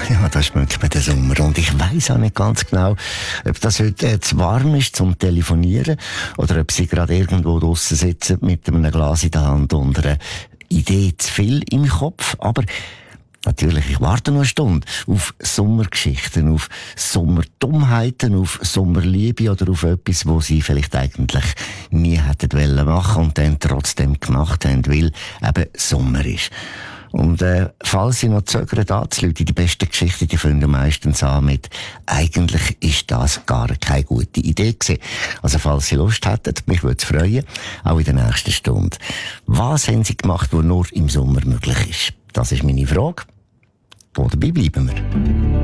Ja, da schmeckt man den Sommer. Und ich weiss auch nicht ganz genau, ob das heute zu warm ist zum Telefonieren oder ob Sie gerade irgendwo draussen sitzen mit einem Glas in der Hand und einer Idee zu viel im Kopf. Aber natürlich, ich warte noch eine Stunde auf Sommergeschichten, auf Sommerdummheiten, auf Sommerliebe oder auf etwas, wo Sie vielleicht eigentlich nie hätten machen wollen und dann trotzdem gemacht haben, weil eben Sommer ist. Und falls Sie noch zögern, anzurufen, die besten Geschichten, die fangen meistens an mit «Eigentlich ist das gar keine gute Idee gewesen». Also falls Sie Lust hätten, mich würde es freuen, auch in der nächsten Stunde. Was haben Sie gemacht, was nur im Sommer möglich ist? Das ist meine Frage. Wo dabei bleiben wir?